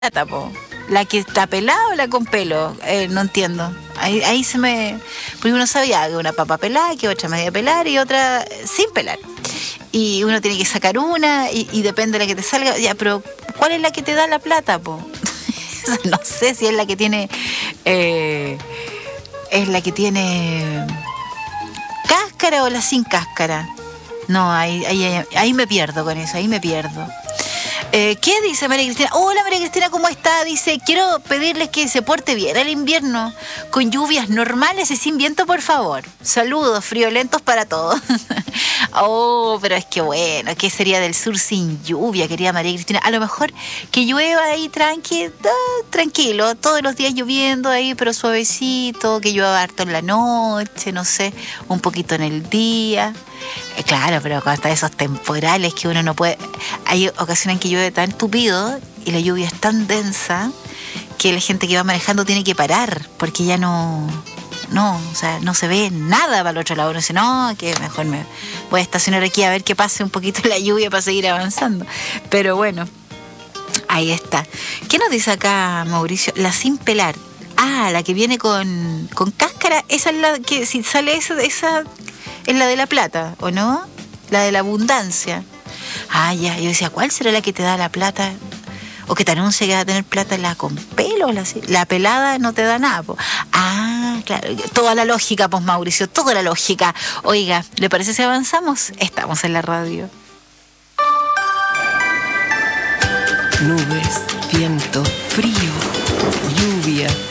plata, po. ¿La que está pelada o la con pelo? No entiendo. Ahí se me... Porque uno sabía que una papa pelada, que otra media pelar y otra sin pelar. Y uno tiene que sacar una y depende de la que te salga. Ya, pero ¿cuál es la que te da la plata, po? No sé si es la que tiene... es la que tiene cáscara o la sin cáscara. No, ahí me pierdo con eso, ahí me pierdo. ¿Qué dice María Cristina? Hola María Cristina, ¿cómo está? Dice, quiero pedirles que se porte bien el invierno, con lluvias normales y sin viento, por favor. Saludos friolentos para todos. Oh, pero es que bueno, ¿qué sería del sur sin lluvia, querida María Cristina? A lo mejor que llueva ahí tranquilo, todos los días lloviendo ahí, pero suavecito, que llueva harto en la noche, no sé, un poquito en el día. Claro, pero hasta esos temporales que uno no puede... Hay ocasiones en que llueve tan tupido y la lluvia es tan densa que la gente que va manejando tiene que parar porque ya no, o sea, no se ve nada para el otro lado. Uno dice, no, que mejor me voy a estacionar aquí a ver que pase un poquito la lluvia para seguir avanzando. Pero bueno, ahí está. ¿Qué nos dice acá Mauricio? La sin pelar. Ah, la que viene con cáscara. Esa es la que, si sale esa es la de la plata, ¿o no? La de la abundancia. Ah, ya, yo decía, ¿cuál será la que te da la plata? O que te anuncia que va a tener plata, la con pelo, la pelada no te da nada, po. Ah, claro, toda la lógica, pues Mauricio, toda la lógica. Oiga, ¿le parece si avanzamos? Estamos en la radio. Nubes, viento, frío, lluvia.